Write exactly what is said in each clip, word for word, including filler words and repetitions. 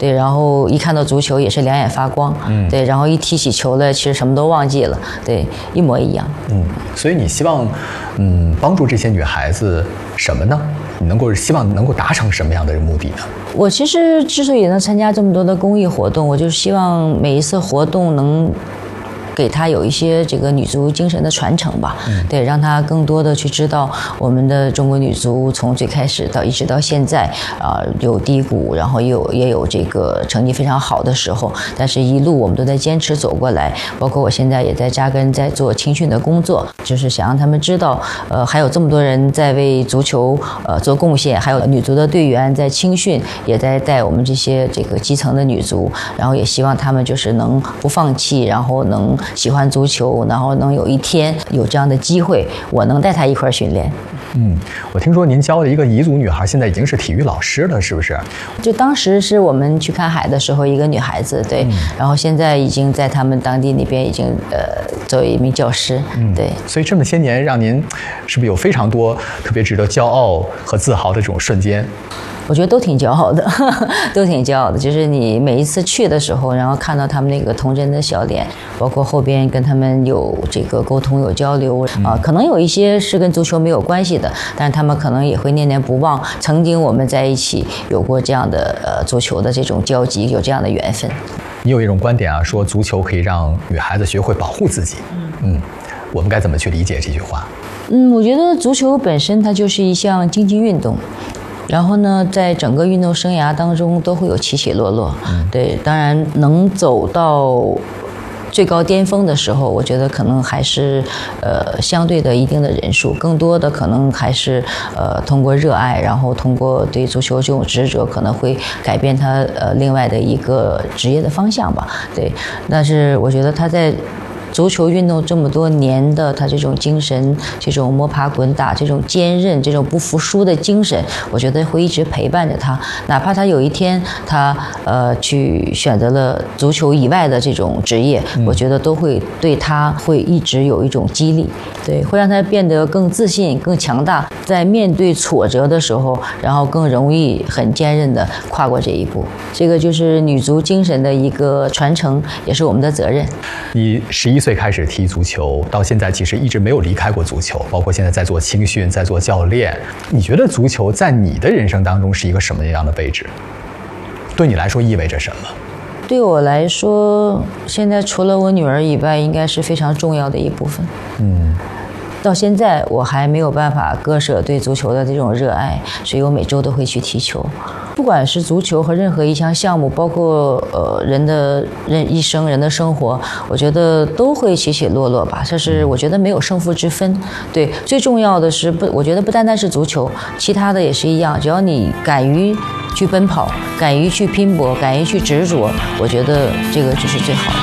对，然后一看到足球也是两眼发光，嗯，对，然后一提起球来，其实什么都忘记了，对，一模一样。 嗯，所以你希望，嗯，帮助这些女孩子什么呢？你能够希望能够达成什么样的目的呢？ 我其实之所以能参加这么多的公益活动，我就希望每一次活动能给他有一些这个女足精神的传承吧，嗯、对，让他更多的去知道我们的中国女足从最开始到一直到现在啊、呃、有低谷，然后也有也有这个成绩非常好的时候，但是一路我们都在坚持走过来，包括我现在也在扎根在做青训的工作，就是想让他们知道，呃，还有这么多人在为足球呃做贡献，还有女足的队员在青训也在带我们这些这个基层的女足，然后也希望他们就是能不放弃，然后能喜欢足球，然后能有一天有这样的机会，我能带他一块训练。 嗯，我听说您教的一个彝族女孩现在已经是体育老师了，是不是？ 就当时是我们去看海的时候，一个女孩子，对，嗯、然后现在已经在他们当地那边已经呃作为一名教师，嗯，对。 所以这么些年，让您是不是有非常多特别值得骄傲和自豪的这种瞬间？ 我觉得都挺骄傲的，都挺骄傲的。就是你每一次去的时候，然后看到他们那个童真的笑脸，包括后边跟他们有这个沟通、有交流啊、呃，可能有一些是跟足球没有关系的，但是他们可能也会念念不忘曾经我们在一起有过这样的呃足球的这种交集，有这样的缘分。 你有一种观点啊，说足球可以让女孩子学会保护自己。嗯，我们该怎么去理解这句话？ 嗯，我觉得足球本身它就是一项竞技运动。然后呢，在整个运动生涯当中都会有起起落落，嗯、对，当然能走到最高巅峰的时候，我觉得可能还是呃相对的一定的人数，更多的可能还是呃通过热爱，然后通过对足球这种执着，可能会改变他呃另外的一个职业的方向吧，对，但是我觉得他在足球运动这么多年的他这种精神，这种摸爬滚打，这种坚韧，这种不服输的精神，我觉得会一直陪伴着他。哪怕他有一天他呃去选择了足球以外的这种职业，嗯、我觉得都会对他会一直有一种激励，对，会让他变得更自信、更强大，在面对挫折的时候，然后更容易很坚韧地跨过这一步。这个就是女足精神的一个传承，也是我们的责任。 你十一岁开始踢足球，到现在其实一直没有离开过足球，包括现在在做青训，在做教练。你觉得足球在你的人生当中是一个什么样的位置？对你来说意味着什么？ 对我来说，现在除了我女儿以外，应该是非常重要的一部分。嗯。到现在我还没有办法割舍对足球的这种热爱，所以我每周都会去踢球。不管是足球和任何一项项目，包括呃人的人一生人的生活，我觉得都会起起落落吧。这是我觉得没有胜负之分。对，最重要的是不，我觉得不单单是足球，其他的也是一样。只要你敢于去奔跑，敢于去拼搏，敢于去执着，我觉得这个就是最好的。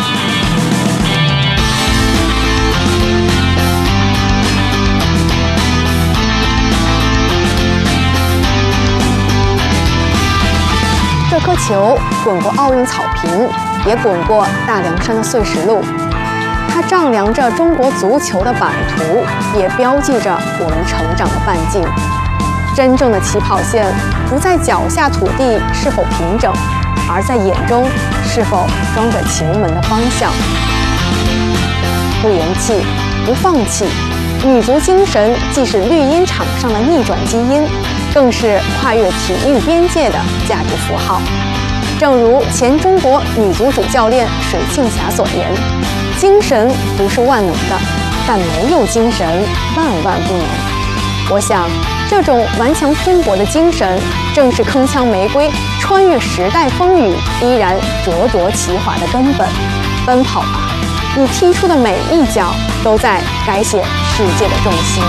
这颗球滚过奥运草坪，也滚过大凉山的碎石路。它丈量着中国足球的版图，也标记着我们成长的半径。真正的起跑线不在脚下土地是否平整，而在眼中是否装着球门的方向。不言弃，不放弃，女足精神既是绿茵场上的逆转基因，更是跨越体育边界的价值符号。正如前中国女足主教练水庆霞所言，精神不是万能的，但没有精神万万不能。我想这种顽强拼搏的精神，正是铿锵玫瑰穿越时代风雨依然灼灼其华的根本。奔跑吧，你踢出的每一脚都在改写世界的重心。